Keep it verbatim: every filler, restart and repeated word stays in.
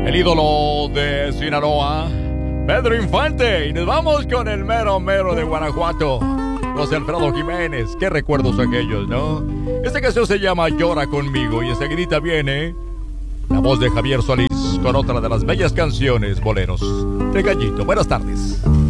El ídolo de Sinaloa, Pedro Infante. Y nos vamos con el mero mero de Guanajuato, José Alfredo Jiménez. Qué recuerdos aquellos, ¿no? Esta canción se llama Llora Conmigo y enseguidita viene la voz de Javier Solís con otra de las bellas canciones boleros de Gallito. Buenas tardes.